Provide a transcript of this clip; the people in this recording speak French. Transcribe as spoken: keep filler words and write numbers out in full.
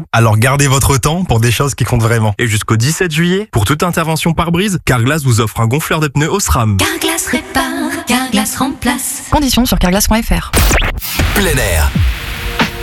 Alors gardez votre temps pour des choses qui comptent vraiment. Et jusqu'au dix-sept juillet, pour toute intervention pare-brise, Carglass vous offre un gonfleur de pneus Osram. Carglass répare, Carglass remplace. Conditions sur carglass point f r. Plein air,